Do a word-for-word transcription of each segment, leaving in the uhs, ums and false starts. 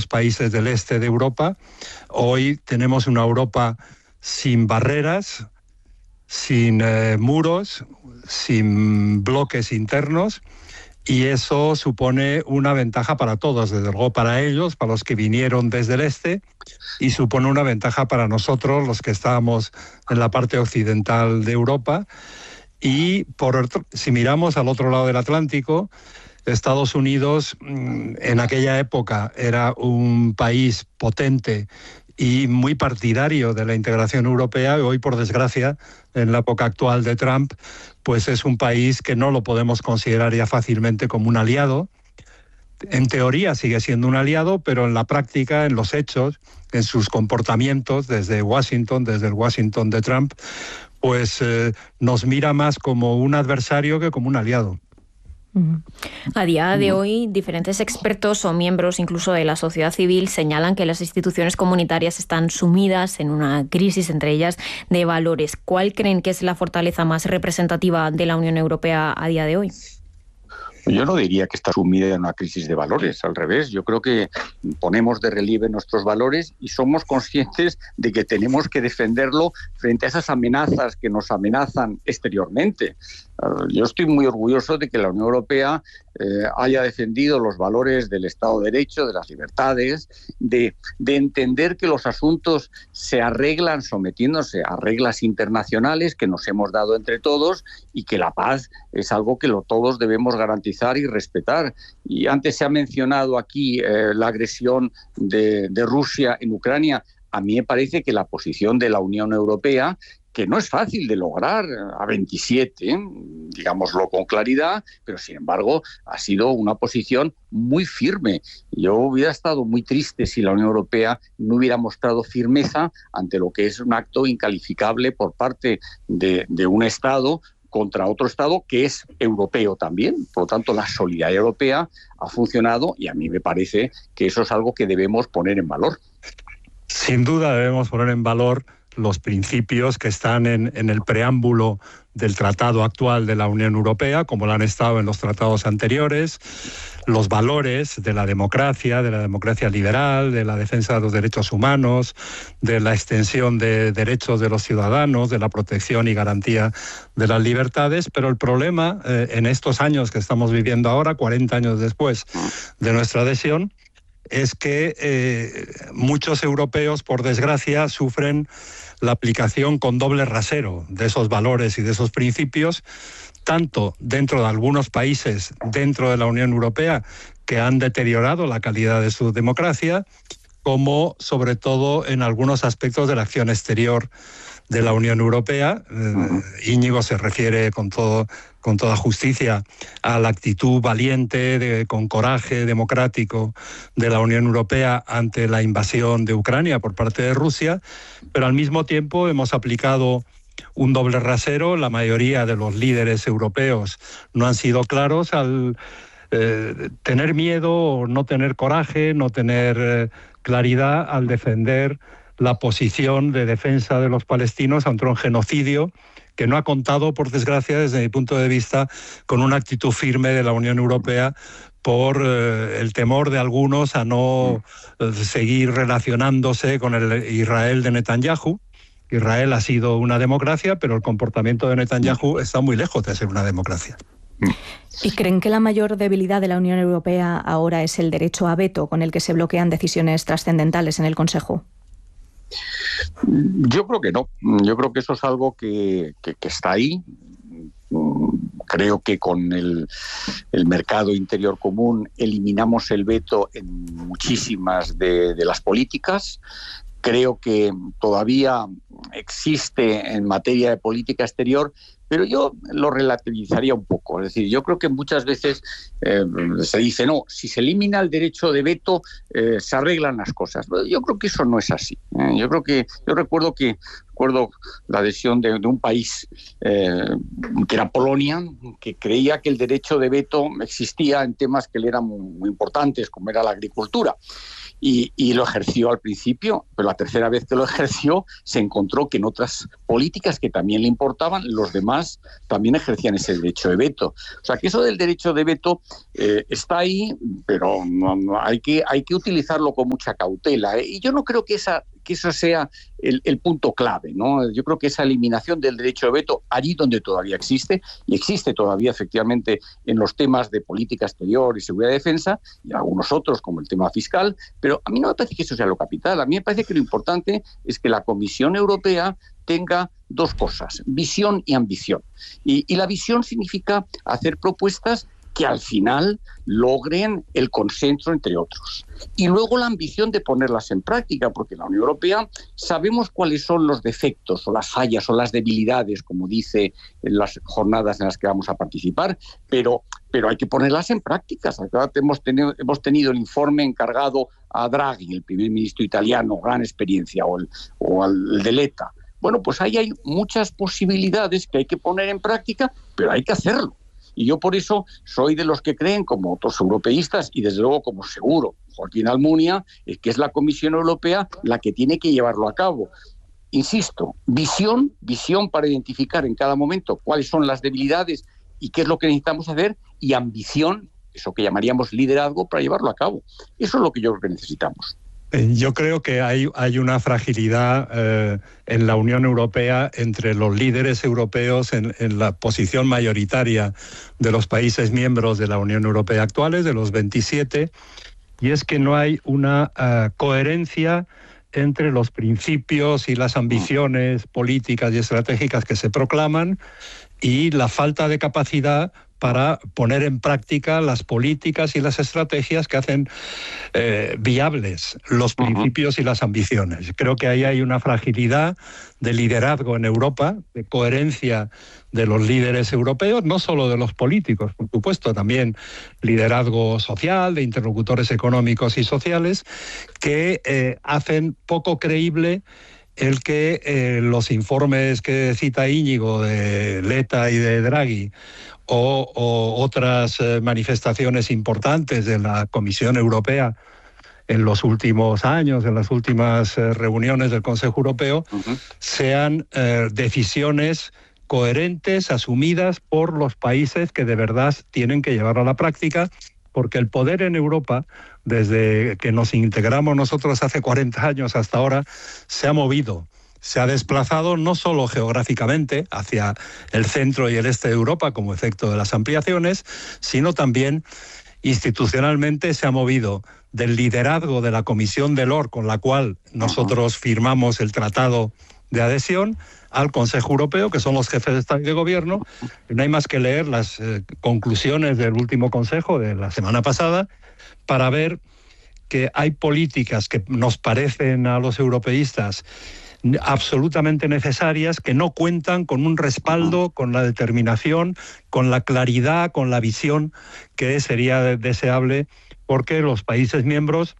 países del este de Europa. Hoy tenemos una Europa sin barreras, sin eh, muros, sin bloques internos, y eso supone una ventaja para todos, desde luego para ellos, para los que vinieron desde el este, y supone una ventaja para nosotros, los que estábamos en la parte occidental de Europa. Y por otro, si miramos al otro lado del Atlántico, Estados Unidos en aquella época era un país potente y muy partidario de la integración europea, y hoy, por desgracia, en la época actual de Trump, pues es un país que no lo podemos considerar ya fácilmente como un aliado. En teoría sigue siendo un aliado, pero en la práctica, en los hechos, en sus comportamientos, desde Washington, desde el Washington de Trump, pues eh, nos mira más como un adversario que como un aliado. A día de hoy, diferentes expertos o miembros incluso de la sociedad civil señalan que las instituciones comunitarias están sumidas en una crisis, entre ellas de valores. ¿Cuál creen que es la fortaleza más representativa de la Unión Europea a día de hoy? Yo no diría que está sumida en una crisis de valores, al revés. Yo creo que ponemos de relieve nuestros valores y somos conscientes de que tenemos que defenderlo frente a esas amenazas que nos amenazan exteriormente. Yo estoy muy orgulloso de que la Unión Europea eh, haya defendido los valores del Estado de Derecho, de las libertades, de, de entender que los asuntos se arreglan sometiéndose a reglas internacionales que nos hemos dado entre todos y que la paz es algo que lo, todos debemos garantizar y respetar. Y antes se ha mencionado aquí eh, la agresión de, de Rusia en Ucrania. A mí me parece que la posición de la Unión Europea, que no es fácil de lograr a veintisiete, ¿eh? digámoslo con claridad, pero sin embargo ha sido una posición muy firme. Yo hubiera estado muy triste si la Unión Europea no hubiera mostrado firmeza ante lo que es un acto incalificable por parte de, de un Estado contra otro Estado que es europeo también. Por lo tanto, la solidaridad europea ha funcionado y a mí me parece que eso es algo que debemos poner en valor. Sin duda debemos poner en valor los principios que están en, en el preámbulo del tratado actual de la Unión Europea, como lo han estado en los tratados anteriores, los valores de la democracia, de la democracia liberal, de la defensa de los derechos humanos, de la extensión de derechos de los ciudadanos, de la protección y garantía de las libertades. Pero el problema eh, en estos años que estamos viviendo ahora, cuarenta años después de nuestra adhesión, es que eh, muchos europeos, por desgracia, sufren la aplicación con doble rasero de esos valores y de esos principios, tanto dentro de algunos países dentro de la Unión Europea que han deteriorado la calidad de su democracia, como sobre todo en algunos aspectos de la acción exterior de la Unión Europea. Uh-huh. Eh, Íñigo se refiere con todo, con toda justicia a la actitud valiente, de, con coraje democrático de la Unión Europea ante la invasión de Ucrania por parte de Rusia, pero al mismo tiempo hemos aplicado un doble rasero. La mayoría de los líderes europeos no han sido claros al eh, tener miedo o no tener coraje, no tener eh, claridad al defender la posición de defensa de los palestinos ante un genocidio que no ha contado, por desgracia, desde mi punto de vista, con una actitud firme de la Unión Europea por eh, el temor de algunos a no eh, seguir relacionándose con el Israel de Netanyahu. Israel ha sido una democracia, pero el comportamiento de Netanyahu está muy lejos de ser una democracia. ¿Y creen que la mayor debilidad de la Unión Europea ahora es el derecho a veto con el que se bloquean decisiones trascendentales en el Consejo? Yo creo que no. Yo creo que eso es algo que, que, que está ahí. Creo que con el, el mercado interior común eliminamos el veto en muchísimas de, de las políticas. Creo que todavía existe en materia de política exterior, pero yo lo relativizaría un poco. Es decir, yo creo que muchas veces eh, se dice, no, si se elimina el derecho de veto, eh, se arreglan las cosas. Yo creo que eso no es así. ¿eh? Yo creo que, yo recuerdo que recuerdo la adhesión de, de un país eh, que era Polonia, que creía que el derecho de veto existía en temas que le eran muy, muy importantes, como era la agricultura. Y, y lo ejerció al principio, pero la tercera vez que lo ejerció se encontró que en otras políticas que también le importaban, los demás también ejercían ese derecho de veto. O sea, que eso del derecho de veto eh, está ahí, pero no, no, hay, que, hay que utilizarlo con mucha cautela. ¿eh? Y yo no creo que esa... que eso sea el, el punto clave, ¿no? Yo creo que esa eliminación del derecho de veto allí donde todavía existe, y existe todavía efectivamente en los temas de política exterior y seguridad y defensa, y algunos otros como el tema fiscal, pero a mí no me parece que eso sea lo capital. A mí me parece que lo importante es que la Comisión Europea tenga dos cosas, visión y ambición. Y, y la visión significa hacer propuestas que al final logren el consenso entre otros. Y luego la ambición de ponerlas en práctica, porque en la Unión Europea sabemos cuáles son los defectos o las fallas o las debilidades, como dice en las jornadas en las que vamos a participar, pero, pero hay que ponerlas en práctica. Acá hemos tenido, hemos tenido el informe encargado a Draghi, el primer ministro italiano, gran experiencia, o, el, o al de Letta. Bueno, pues ahí hay muchas posibilidades que hay que poner en práctica, pero hay que hacerlo. Y yo por eso soy de los que creen, como otros europeístas, y desde luego como seguro Joaquín Almunia, es que es la Comisión Europea la que tiene que llevarlo a cabo. Insisto, visión, visión para identificar en cada momento cuáles son las debilidades y qué es lo que necesitamos hacer, y ambición, eso que llamaríamos liderazgo, para llevarlo a cabo. Eso es lo que yo creo que necesitamos. Yo creo que hay, hay una fragilidad eh, en la Unión Europea entre los líderes europeos en, en la posición mayoritaria de los países miembros de la Unión Europea actuales, de los veintisiete, y es que no hay una uh, coherencia entre los principios y las ambiciones políticas y estratégicas que se proclaman y la falta de capacidad para poner en práctica las políticas y las estrategias que hacen eh, viables los principios uh-huh. y las ambiciones. Creo que ahí hay una fragilidad de liderazgo en Europa, de coherencia de los líderes europeos, no solo de los políticos, por supuesto, también liderazgo social, de interlocutores económicos y sociales, que eh, hacen poco creíble el que eh, los informes que cita Íñigo de Letta y de Draghi o, o otras eh, manifestaciones importantes de la Comisión Europea en los últimos años, en las últimas eh, reuniones del Consejo Europeo, uh-huh. sean eh, decisiones coherentes, asumidas por los países que de verdad tienen que llevarlo a la práctica, porque el poder en Europa, desde que nos integramos nosotros hace cuarenta años hasta ahora, se ha movido. Se ha desplazado no solo geográficamente hacia el centro y el este de Europa como efecto de las ampliaciones, sino también institucionalmente se ha movido del liderazgo de la Comisión Delors, con la cual nosotros firmamos el Tratado de Adhesión, al Consejo Europeo, que son los jefes de Estado y de Gobierno. No hay más que leer las eh, conclusiones del último Consejo de la semana pasada para ver que hay políticas que nos parecen a los europeístas absolutamente necesarias, que no cuentan con un respaldo, con la determinación, con la claridad, con la visión que sería deseable, porque los países miembros,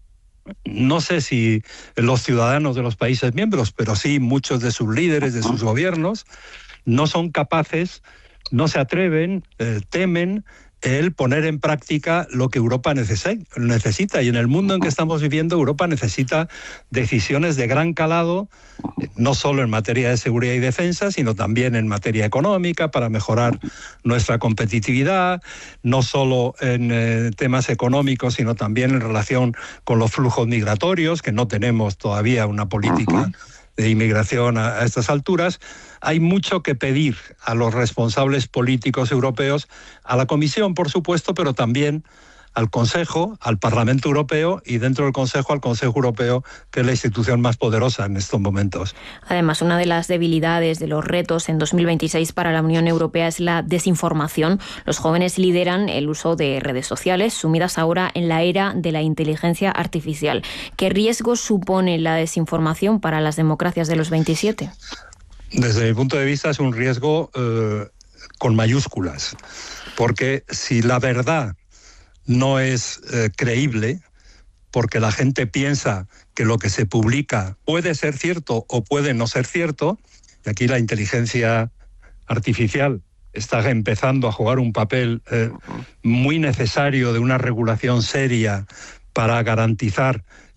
no sé si los ciudadanos de los países miembros, pero sí muchos de sus líderes, de sus gobiernos, no son capaces, no se atreven, eh, temen el poner en práctica lo que Europa necesita. Y en el mundo en que estamos viviendo, Europa necesita decisiones de gran calado, no solo en materia de seguridad y defensa, sino también en materia económica, para mejorar nuestra competitividad, no solo en eh, temas económicos, sino también en relación con los flujos migratorios, que no tenemos todavía una política de inmigración a, a estas alturas. Hay mucho que pedir a los responsables políticos europeos, a la Comisión, por supuesto, pero también al Consejo, al Parlamento Europeo, y dentro del Consejo al Consejo Europeo, que es la institución más poderosa en estos momentos. Además, una de las debilidades, de los retos en dos mil veintiséis para la Unión Europea es la desinformación. Los jóvenes lideran el uso de redes sociales, sumidas ahora en la era de la inteligencia artificial. ¿Qué riesgo supone la desinformación para las democracias de los veintisiete? Desde mi punto de vista es un riesgo eh, con mayúsculas, porque si la verdad no es eh, creíble, porque la gente piensa que lo que se publica puede ser cierto o puede no ser cierto, y aquí la inteligencia artificial está empezando a jugar un papel eh, muy necesario de una regulación seria para garantizar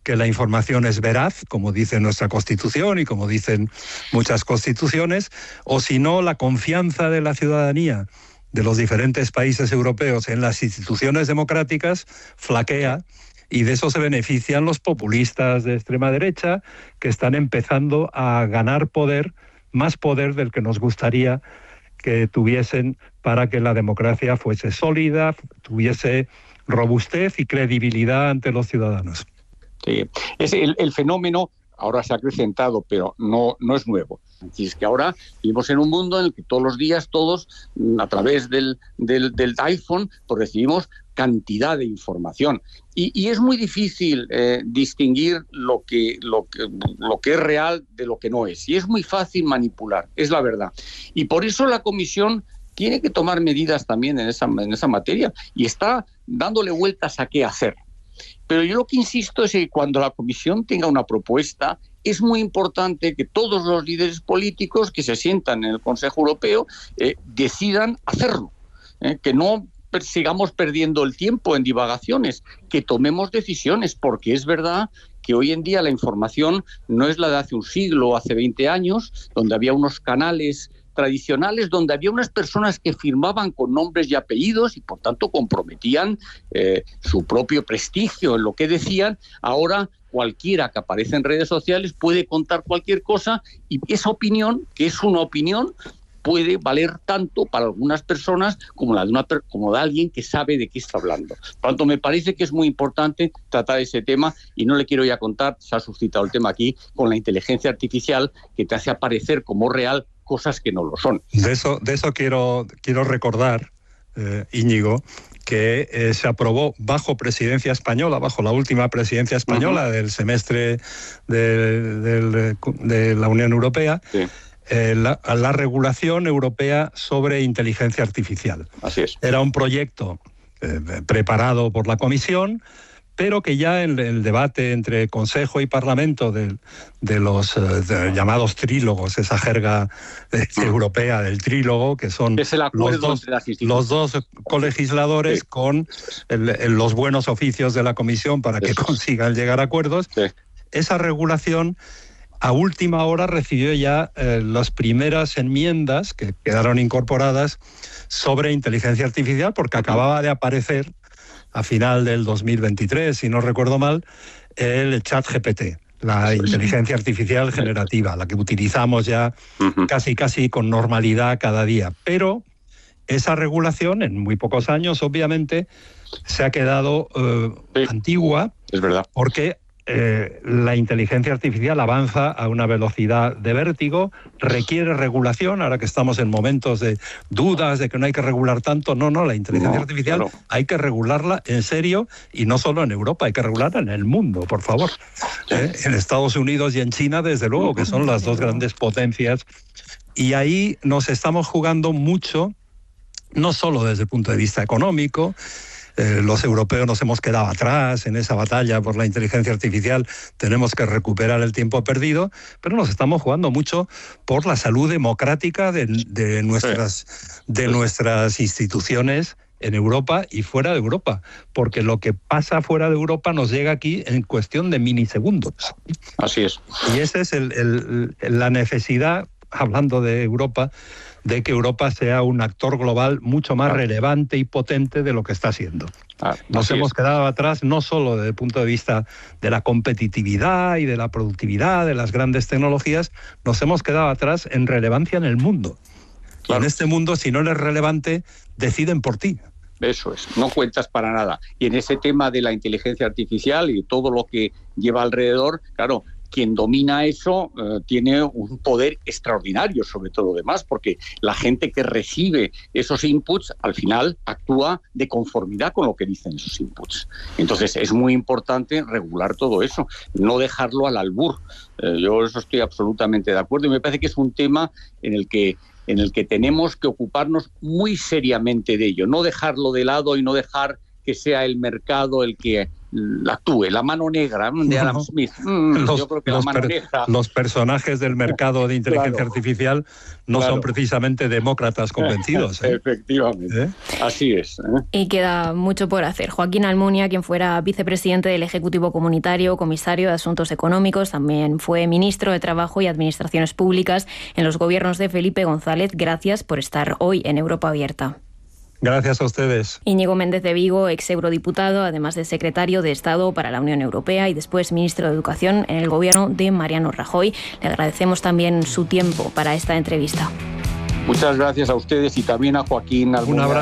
que la información es veraz, como dice nuestra Constitución y como dicen muchas constituciones, o si no, la confianza de la ciudadanía de los diferentes países europeos en las instituciones democráticas flaquea, y de eso se benefician los populistas de extrema derecha, que están empezando a ganar poder, más poder del que nos gustaría que tuviesen para que la democracia fuese sólida, tuviese robustez y credibilidad ante los ciudadanos. Sí. Es el, el fenómeno ahora se ha acrecentado, pero no, no es nuevo. Así es que ahora vivimos en un mundo en el que todos los días, todos, a través del, del, del iPhone, pues recibimos cantidad de información. Y, y es muy difícil eh, distinguir lo que, lo, que, lo que es real de lo que no es. Y es muy fácil manipular, es la verdad. Y por eso la Comisión tiene que tomar medidas también en esa, en esa materia y está dándole vueltas a qué hacer. Pero yo lo que insisto es que cuando la Comisión tenga una propuesta, es muy importante que todos los líderes políticos que se sientan en el Consejo Europeo eh, decidan hacerlo, eh, que no sigamos perdiendo el tiempo en divagaciones, que tomemos decisiones, porque es verdad que hoy en día la información no es la de hace un siglo o hace veinte años, donde había unos canales tradicionales, donde había unas personas que firmaban con nombres y apellidos y por tanto comprometían eh, su propio prestigio en lo que decían. Ahora cualquiera que aparece en redes sociales puede contar cualquier cosa y esa opinión, que es una opinión, puede valer tanto para algunas personas como la de una como de alguien que sabe de qué está hablando. Por tanto, me parece que es muy importante tratar ese tema y no le quiero ya contar, se ha suscitado el tema aquí, con la inteligencia artificial que te hace aparecer como real cosas que no lo son. De eso, de eso quiero, quiero recordar, eh, Íñigo, que eh, se aprobó bajo presidencia española, bajo la última presidencia española uh-huh. del semestre de, de, de la Unión Europea, sí. eh, la, la regulación europea sobre inteligencia artificial. Así es. Era un proyecto eh, preparado por la Comisión, pero que ya en el debate entre Consejo y Parlamento de, de los de llamados trílogos, esa jerga eh, europea del trílogo, que son es el los, dos, los dos colegisladores sí. con el, el, los buenos oficios de la Comisión para que Eso. consigan llegar a acuerdos, sí. esa regulación a última hora recibió ya eh, las primeras enmiendas que quedaron incorporadas sobre inteligencia artificial, porque acababa de aparecer a final del dos mil veintitrés, si no recuerdo mal, el ChatGPT, la inteligencia artificial generativa, la que utilizamos ya casi casi con normalidad cada día. Pero esa regulación, en muy pocos años, obviamente, se ha quedado eh, sí, antigua, es verdad. Porque eh, la inteligencia artificial avanza a una velocidad de vértigo, requiere regulación, ahora que estamos en momentos de dudas de que no hay que regular tanto. No, no, la inteligencia no, artificial claro. hay que regularla en serio, y no solo en Europa, hay que regularla en el mundo, por favor. ¿Eh? En Estados Unidos y en China, desde luego, que son las dos grandes potencias, y ahí nos estamos jugando mucho, no solo desde el punto de vista económico. Eh, los europeos nos hemos quedado atrás en esa batalla por la inteligencia artificial, tenemos que recuperar el tiempo perdido, pero nos estamos jugando mucho por la salud democrática de, de, nuestras, de nuestras instituciones en Europa y fuera de Europa, porque lo que pasa fuera de Europa nos llega aquí en cuestión de milisegundos. Así es. Y esa es el, el, la necesidad, hablando de Europa, de que Europa sea un actor global mucho más claro. relevante y potente de lo que está siendo. Ah, Nos hemos es. quedado atrás no solo desde el punto de vista de la competitividad y de la productividad de las grandes tecnologías, nos hemos quedado atrás en relevancia en el mundo. Claro. Y en este mundo, si no eres relevante, deciden por ti. Eso es, no cuentas para nada. Y en ese tema de la inteligencia artificial y todo lo que lleva alrededor, claro, quien domina eso eh, tiene un poder extraordinario sobre todo lo demás, porque la gente que recibe esos inputs al final actúa de conformidad con lo que dicen esos inputs. Entonces es muy importante regular todo eso, no dejarlo al albur. Eh, yo eso estoy absolutamente de acuerdo y me parece que es un tema en el que en el que tenemos que ocuparnos muy seriamente de ello, no dejarlo de lado y no dejar que sea el mercado el que actúe, la mano negra de Adam no. Smith. Mm, los, yo creo que los, la mano per, negra... los personajes del mercado de inteligencia claro, artificial no claro. son precisamente demócratas convencidos. ¿eh? Efectivamente, ¿Eh? así es. ¿eh? Y queda mucho por hacer. Joaquín Almunia, quien fuera vicepresidente del Ejecutivo Comunitario, comisario de Asuntos Económicos, también fue ministro de Trabajo y Administraciones Públicas en los gobiernos de Felipe González. Gracias por estar hoy en Europa Abierta. Gracias a ustedes. Íñigo Méndez de Vigo, ex eurodiputado, además de secretario de Estado para la Unión Europea y después ministro de Educación en el gobierno de Mariano Rajoy. Le agradecemos también su tiempo para esta entrevista. Muchas gracias a ustedes y también a Joaquín Almunia.